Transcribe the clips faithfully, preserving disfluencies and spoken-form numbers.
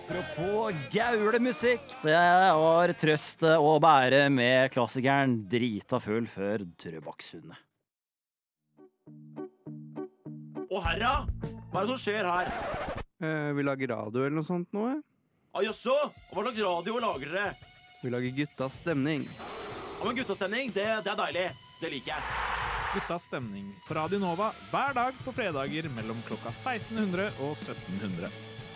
Apropos gaulemusikk, det var trøst å bære med klassikeren Drita full før Drøbaksundet. Å herra, hva er det som skjer her? Eh, vi lager radio eller noe sånt nå, eh? Ah, jaså, hva slags radio lager dere? Vi lager guttas stemning. Ja, men guttastemning, det, det er deilig. Det liker jeg. Guttas stemning på Radio Nova hver dag på fredager mellom klokka seksten hundre og sytten hundre.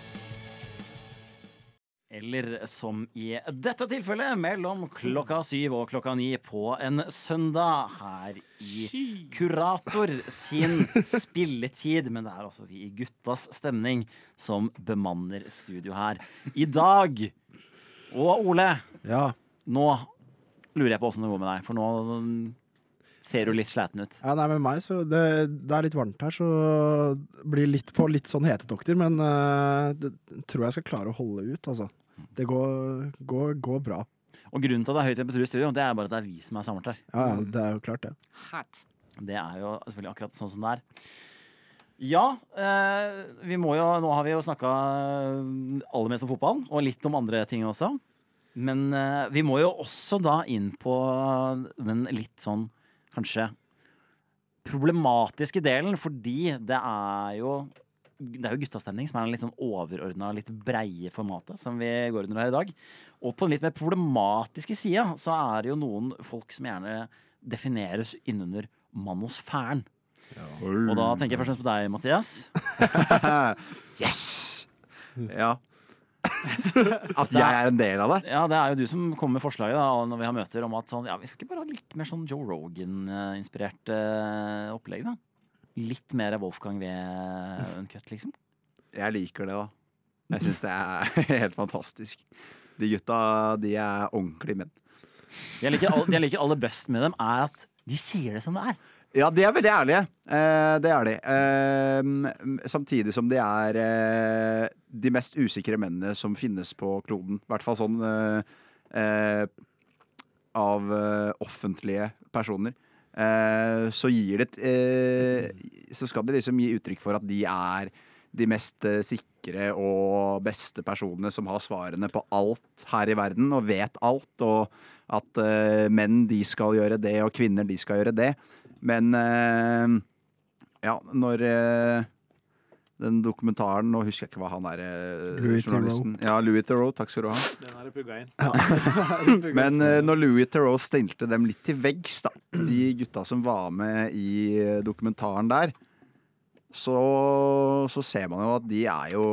Eller som i dette tilfellet mellom klokka syv og klokka ni på en søndag her i Kurator sin spilletid. Men det er altså vi i Guttas stemning som bemanner studio her i dag. Og Ole, Ja. nå lurer jeg på hvordan det går med deg, for nå ser du litt sliten ut. Ja, nei, med meg så det, det er litt varmt her, så blir litt på litt sånn hetetokter, men uh, det tror jeg skal klare å holde ut, altså. Det går, går, går bra. Og grunnen til at det er høy temperatur i studio, det er bare at det er vi som er samlet her. Ja, ja, det er jo klart det. Hat. Det er jo selvfølgelig akkurat sånn som det er. Ja, eh, vi må jo, nå har vi jo snakket aller mest om fotball, og litt om andre ting også. Men eh, vi må jo også da inn på den litt sånn, kanskje, problematiske delen, fordi det er jo det er jo guttastemning som er en litt sånn overordnet, litt breie formatet som vi går under her i dag. Og på den litt mer problematiske siden så er det jo noen folk som gjerne defineres innunder manosfæren. Ja. Og da tenker jeg først og fremst på deg, Mathias. Yes! Ja. At jeg er en del av det. Ja, det er jo du som kommer med forslaget da, når vi har møter om at sånn, ja, vi skal ikke bare ha litt mer sånn Joe Rogan-inspirert uh, opplegg da. Litt mer Wolfgang ved Uncut, liksom. Jeg liker det, da. Jeg synes det er helt fantastisk. De gutta, de er ordentlige menn. Det jeg liker, det jeg liker aller best med dem er at de sier det som det er. Ja, de er veldig ærlige. Eh, det er de. Eh, samtidig som de er eh, de mest usikre mennene som finnes på kloden. I hvert fall sånn eh, eh, av eh, offentlige personer. Eh, så gir det eh, så skal det liksom gi uttrykk for at de er de mest eh, sikre og beste personene som har svarene på alt her i verden og vet alt, og at eh, menn de skal gjøre det og kvinner de skal gjøre det, men eh, ja, når eh, den dokumentaren, nå husker jeg ikke hva han er eh, Louis journalisten. Ja, Louis Theroux, takk skal du ha. Den er det pugga inn. Ja. Men uh, når Louis Theroux stilte dem litt til veggs, da, de gutta som var med i dokumentaren der, så, så ser man jo at de er jo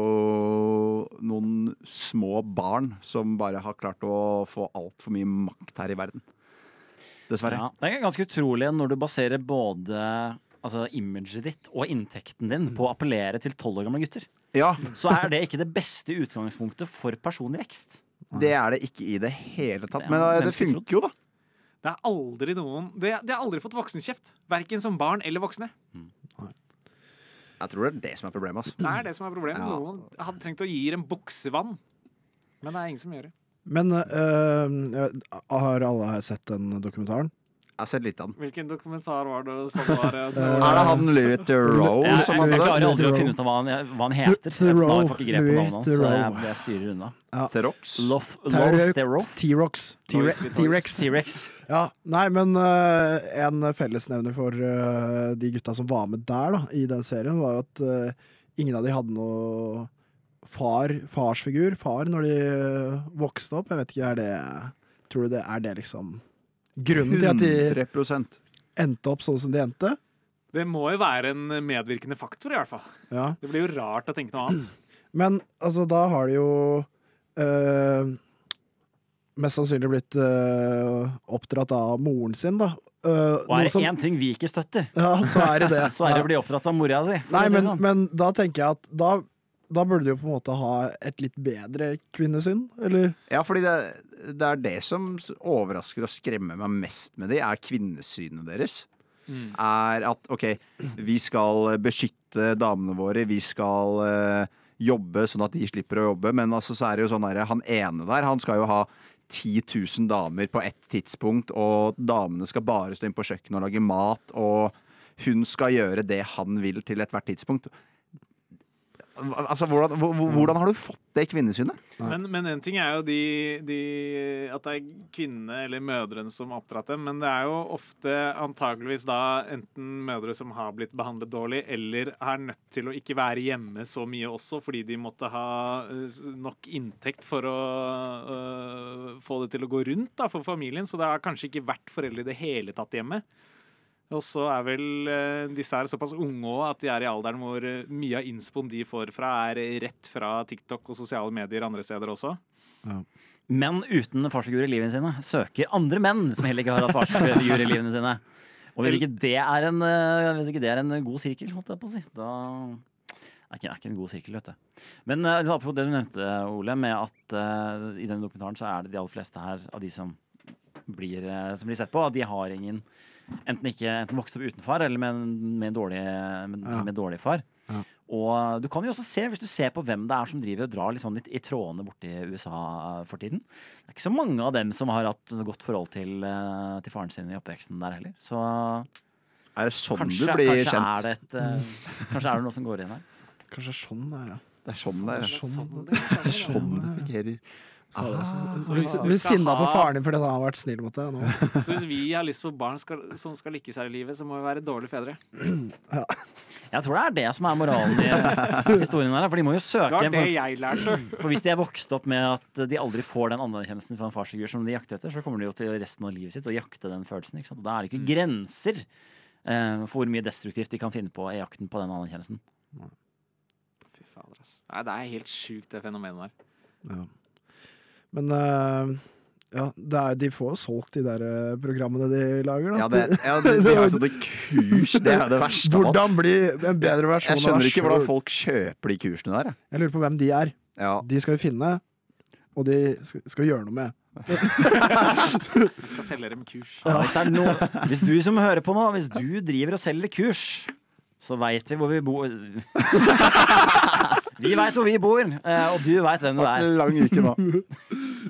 noen små barn som bare har klart å få alt for mye makt her i verden. Dessverre. Ja, det er ganske utrolig når du baserer både altså, imaget ditt og inntekten din på å appellere til tolv år gamle gutter. Ja. Så er det ikke det beste utgangspunktet for personlig vekst. Det er det ikke i det hele tatt. Det er Men uh, det menneskelig funker jo, da. Det er aldri noen De, de har aldri fått voksenkjeft. Hverken som barn eller voksne. Jeg tror det er det som er problemet. Altså. Det er det som er problemet. Ja. Noen hadde trengt å gi en buksevann. Men det er ingen som gjør det. Men øh, har alle sett den dokumentaren? Jeg har sett litt av den. Hvilken dokumentar var det som var Er det han Louis Theroux Jeg, som jeg, hadde jeg klarer det? aldri å finne ut av hva han, hva han heter. Jeg, Theroux. jeg får ikke grep på Louis navnet hans, så jeg, Theroux. jeg styrer unna. Ja. Theroux? Loth, Theroux. Loth Theroux. T-Rex. T-Rex. T-Rex. T-Rex. Ja, nei, men øh, en fellesnevner for øh, de gutta som var med der da, i den serien, var jo at øh, ingen av de hadde noe far, farsfigur, far, når de øh, vokste opp. Jeg vet ikke, er det, tror du det er det liksom grunnen til at de hundre prosent. endte opp sånn som de endte? Det må jo være en medvirkende faktor, i hvert fall. Ja. Det blir jo rart å tenke noe annet. Men altså, da har de jo øh, mest sannsynlig blitt øh, oppdratt av moren sin, da. Uh, Og er noe det som- én ting vi ikke støtter, Ja, så er det det. så er det å bli oppdratt av mora si. for Nei, å si det men, sånn. men da tenker jeg at da, da burde de jo på en måte ha et litt bedre kvinnesyn, eller? Ja, fordi det, det er det som overrasker og skremmer meg mest med de, er kvinnesynet deres. Mm. Er at, ok, vi skal beskytte damene våre, vi skal eh, jobbe sånn at de slipper å jobbe, men altså så er det jo sånn der, han ene der, han skal jo ha ti tusen damer på ett tidspunkt, og damene skal bare stå inn på kjøkkenet og lage mat, og hun skal gjøre det han vil til et hvert tidspunkt. Altså, hvordan, hvordan har du fått det kvinnesynet? Men, men en ting er jo de, de, at det er kvinnene eller mødrene som har oppdratt dem, men det er jo ofte antageligvis da enten mødre som har blitt behandlet dårlig, eller er nødt til å ikke være hjemme så mye også, fordi de måtte ha nok inntekt for å uh, få det til å gå rundt da, for familien, så det har kanskje ikke vært foreldre i det hele tatt hjemme. Og så er vel uh, disse er såpass unge også, at de er i alderen hvor uh, mye av innspoen de får fra er rett fra TikTok og sosiale medier andre steder også. Ja. Menn uten farsfigur i livene sine søker andre menn som heller ikke har hatt farsfigur i livene sine. Og hvis ikke det er en, uh, hvis ikke det er en god sirkel, holdt jeg på å si, da er ikke, er ikke en god sirkel, vet du. Men uh, apropos det du nevnte, Ole, med at uh, i denne dokumentaren så er det de aller fleste her av de som blir, uh, som blir sett på, at de har ingen Enten ikke enten vokst opp uten far, eller med en, med en dårlig, med, Ja. med dårlig far. Ja. Og du kan jo også se, hvis du ser på hvem det er som driver og drar litt sånn i, i trådene borti U S A for tiden. Det er ikke så mange av dem som har hatt godt forhold til, uh, til faren sin i oppveksten der heller. Så Er det sånn kanskje, du blir kanskje kjent? Er det et, uh, kanskje er det noe som går inn her. Kanskje sånn der, ja. Det er sånn det er. Sånn. Det er sånn det fungerer. Så Bli hvis vi bli skal sinna på ha- faren din fordi han har vært snill mot deg nå. Så hvis vi har lyst på barn skal, som skal lykkes her i livet, så må vi være dårlige fedre. Jeg tror det er det som er moralen i historien her. For de må jo Det søke var det for, jeg lærte. for hvis de er vokst opp med at de aldri får den anerkjennelsen fra en farsfigur som de jakter etter, så kommer de jo til resten av livet sitt å jakte den følelsen. Ikke sant? Og da er det ikke grenser eh, for hvor mye destruktivt de kan finne på i jakten på den anerkjennelsen. Fy fader, ass. Nei, det er helt sjukt, det fenomenet der. Ja. Men uh, ja, det er, de får jo solgt de der uh, programmene de lager, da. Ja, det, ja, de, de har sånne kurs. Det er det verste av alt. Hvordan bli en bedre versjon Jeg skjønner ikke av hvordan deg selv. folk kjøper de kursene der. jeg. Jeg lurer på hvem de er. Ja. De skal vi finne, og de skal, skal vi gjøre noe med. Vi skal selge dem kurs. Ja, hvis, det er noe, hvis du som hører på nå, hvis du driver og selger kurs, så veit vi hvor vi bor. Vi veit hvor vi bor, eh, og du veit hvem du Det var er. en lang uke nå.